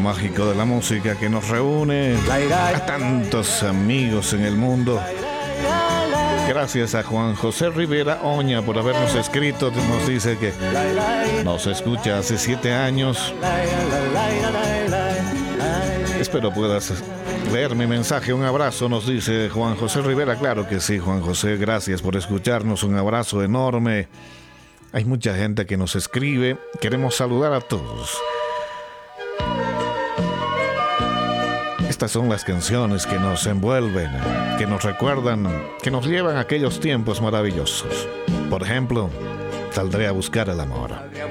mágico de la música que nos reúne a tantos amigos en el mundo. Gracias a Juan José Rivera Oña por habernos escrito. Nos dice que nos escucha hace 7 años. Espero puedas leer mi mensaje. Un abrazo, nos dice Juan José Rivera. Claro que sí, Juan José, gracias por escucharnos. Un abrazo enorme. Hay mucha gente que nos escribe. Queremos saludar a todos. Estas son las canciones que nos envuelven, que nos recuerdan, que nos llevan a aquellos tiempos maravillosos. Por ejemplo, Saldré a buscar el amor.